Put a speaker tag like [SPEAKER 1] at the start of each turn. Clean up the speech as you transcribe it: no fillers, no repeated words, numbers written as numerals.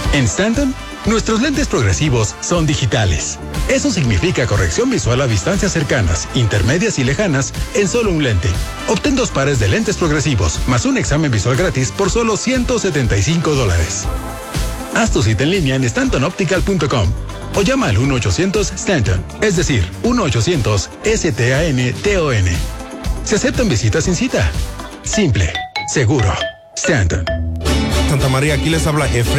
[SPEAKER 1] En Stanton, nuestros lentes progresivos son digitales. Eso significa corrección visual a distancias cercanas, intermedias y lejanas en solo un lente. Obtén 2 pares de lentes progresivos, más un examen visual gratis por solo $175. Haz tu cita en línea en stantonoptical.com o llama al 1-800-STANTON, es decir, 1-800-STANTON. Se aceptan visitas sin cita. Simple, seguro. Stanton.
[SPEAKER 2] Santa María, aquí les habla Efraín.